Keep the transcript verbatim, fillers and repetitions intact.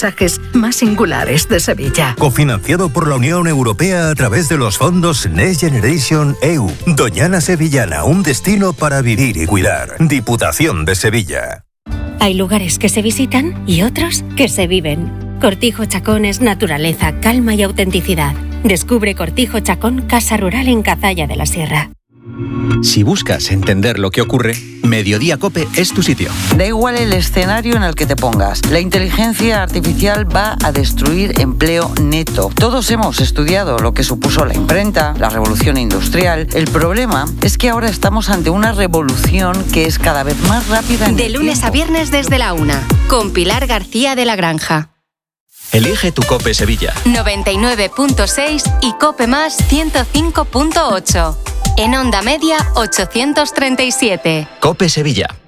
paisajes más singulares de Sevilla. Cofinanciado por la Unión Europea a través de los fondos Next Generation E U. Doñana Sevillana, un destino para vivir y cuidar. Diputación de Sevilla. Hay lugares que se visitan y otros que se viven. Cortijo Chacón es naturaleza, calma y autenticidad. Descubre Cortijo Chacón, Casa Rural en Cazalla de la Sierra. Si buscas entender lo que ocurre, Mediodía Cope es tu sitio. Da igual el escenario en el que te pongas. La inteligencia artificial va a destruir empleo neto. Todos hemos estudiado lo que supuso la imprenta, la revolución industrial. El problema es que ahora estamos ante una revolución que es cada vez más rápida. De lunes a viernes desde la una, con Pilar García de la Granja. Elige tu Cope Sevilla. noventa y nueve punto seis y Cope Más ciento cinco punto ocho. En onda media ochocientos treinta y siete. Cope Sevilla.